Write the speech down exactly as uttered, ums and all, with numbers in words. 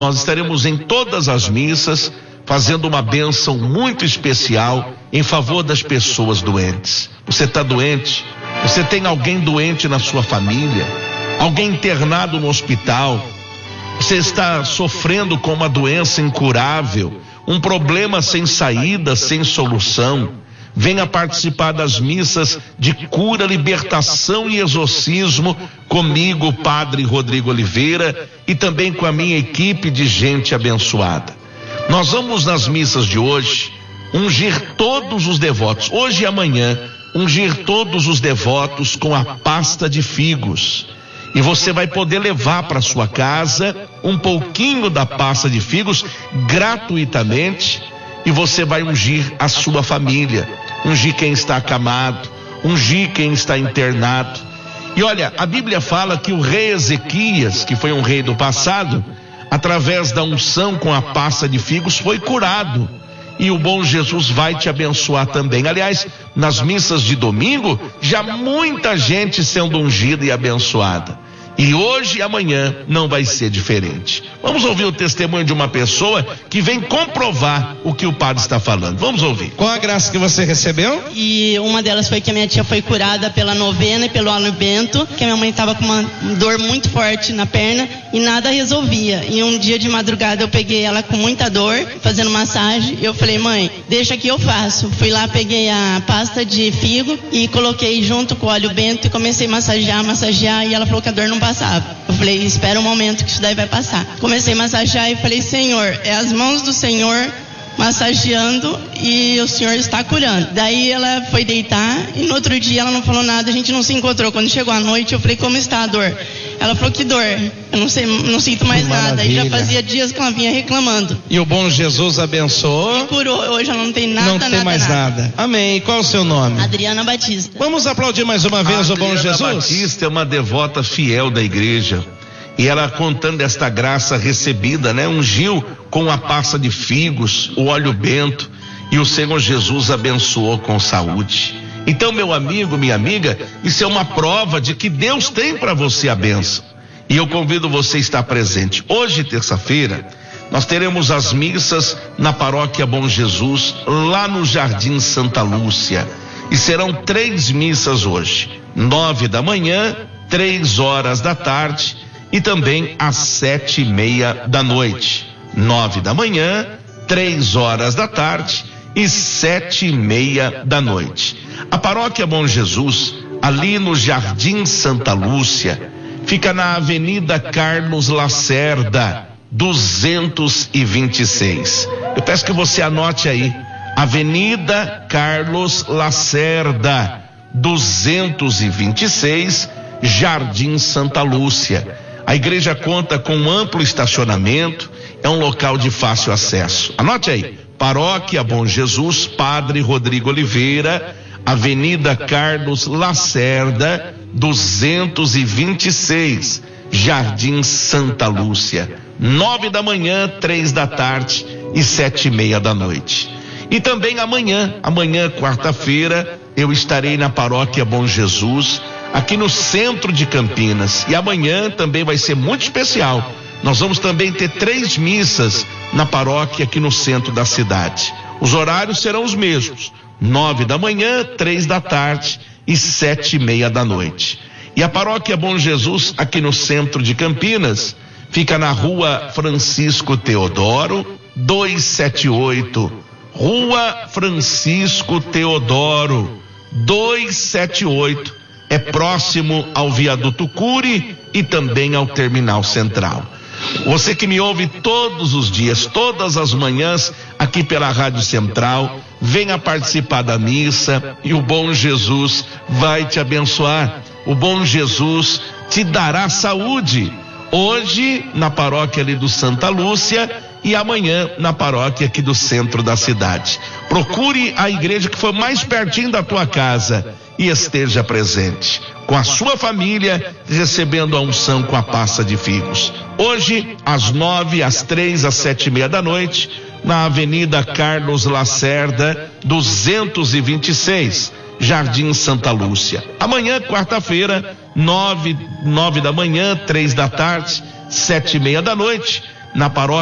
Nós estaremos em todas as missas fazendo uma bênção muito especial em favor das pessoas doentes. Você está doente? Você tem alguém doente na sua família? Alguém internado no hospital? Você está sofrendo com uma doença incurável, um problema sem saída, sem solução? Venha participar das missas de cura, libertação e exorcismo comigo, o Padre Rodrigo Oliveira, e também com a minha equipe de gente abençoada. Nós vamos nas missas de hoje ungir todos os devotos, hoje e amanhã, ungir todos os devotos com a pasta de figos. E você vai poder levar para sua casa um pouquinho da pasta de figos gratuitamente, e você vai ungir a sua família, ungir quem está acamado, ungir quem está internado. E olha, a Bíblia fala que o rei Ezequias, que foi um rei do passado, através da unção com a pasta de figos, foi curado. E o bom Jesus vai te abençoar também. Aliás, nas missas de domingo, já muita gente sendo ungida e abençoada. E hoje e amanhã não vai ser diferente. Vamos ouvir o testemunho de uma pessoa que vem comprovar o que o padre está falando. Vamos ouvir. Qual a graça que você recebeu? E uma delas foi que a minha tia foi curada pela novena e pelo óleo bento, que a minha mãe estava com uma dor muito forte na perna e nada resolvia. E um dia de madrugada eu peguei ela com muita dor, fazendo massagem, e eu falei: mãe, deixa que eu faço. Fui lá, peguei a pasta de figo e coloquei junto com o óleo bento e comecei a massagear, massagear, e ela falou que a dor não passava. Eu falei: espera um momento que isso daí vai passar. Comecei a massagear e falei: Senhor, é as mãos do Senhor massageando e o Senhor está curando. Daí ela foi deitar e no outro dia ela não falou nada, a gente não se encontrou. Quando chegou a noite eu falei: como está a dor? Ela falou: que dor? Eu não sei, não sinto mais nada. E já fazia dias que ela vinha reclamando. E o bom Jesus abençoou. E curou. Hoje ela não tem nada, não tem nada, mais nada. nada. Amém. Qual o seu nome? Adriana Batista. Vamos aplaudir mais uma vez o bom Jesus. Adriana Batista é uma devota fiel da igreja. E ela, contando esta graça recebida, né? Ungiu com a pasta de figos, o óleo bento, e o Senhor Jesus abençoou com saúde. Então, meu amigo, minha amiga, isso é uma prova de que Deus tem para você a bênção. E eu convido você a estar presente. Hoje, terça-feira, nós teremos as missas na Paróquia Bom Jesus, lá no Jardim Santa Lúcia. E serão três missas hoje: nove da manhã, três horas da tarde e também às sete e meia da noite. Nove da manhã, três horas da tarde e sete e meia da noite. A Paróquia Bom Jesus, ali no Jardim Santa Lúcia, fica na Avenida Carlos Lacerda, duzentos e vinte e seis. Eu peço que você anote aí: Avenida Carlos Lacerda, duzentos e vinte e seis, Jardim Santa Lúcia. A igreja conta com um amplo estacionamento, é um local de fácil acesso. Anote aí: Paróquia Bom Jesus, Padre Rodrigo Oliveira, Avenida Carlos Lacerda, duzentos e vinte e seis, Jardim Santa Lúcia. Nove da manhã, três da tarde e sete e meia da noite. E também amanhã, amanhã, quarta-feira, eu estarei na Paróquia Bom Jesus, aqui no centro de Campinas. E amanhã também vai ser muito especial. Nós vamos também ter três missas na paróquia aqui no centro da cidade. Os horários serão os mesmos: nove da manhã, três da tarde e sete e meia da noite. E a Paróquia Bom Jesus, aqui no centro de Campinas, fica na Rua Francisco Teodoro, duzentos e setenta e oito. Rua Francisco Teodoro, duzentos e setenta e oito. É próximo ao Viaduto Cury e também ao Terminal Central. Você que me ouve todos os dias, todas as manhãs, aqui pela Rádio Central, venha participar da missa e o bom Jesus vai te abençoar. O bom Jesus te dará saúde. Hoje na paróquia ali do Santa Lúcia e amanhã na paróquia aqui do centro da cidade. Procure a igreja que for mais pertinho da tua casa e esteja presente com a sua família, recebendo a unção com a pasta de figos. Hoje, às nove, às três, às sete e meia da noite, na Avenida Carlos Lacerda, duzentos e vinte e seis, Jardim Santa Lúcia. Amanhã, quarta-feira, nove, nove da manhã, três da tarde, sete e meia da noite, na paróquia